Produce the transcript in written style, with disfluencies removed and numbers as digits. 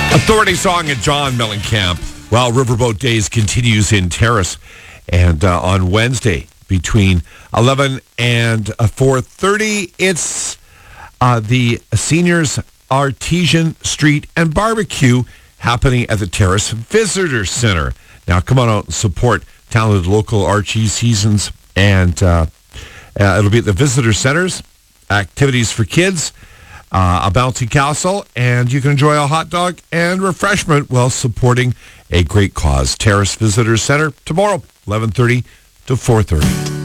Authority song at John Mellencamp. Well, Riverboat Days continues in Terrace. And on Wednesday, between 11 and 4:30, it's the Seniors Artesian Street and Barbecue happening at the Terrace Visitor Center. Now, come on out and support talented local Archie seasons. And it'll be at the Visitor Centers, activities for kids, a bouncy castle, and you can enjoy a hot dog and refreshment while supporting a great cause. Terrace Visitor Center tomorrow, 11:30 to 4:30.